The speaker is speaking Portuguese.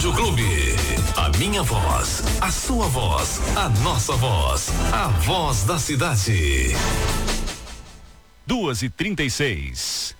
Rádio Clube. A minha voz, a sua voz, a nossa voz. A voz da cidade. 2h36.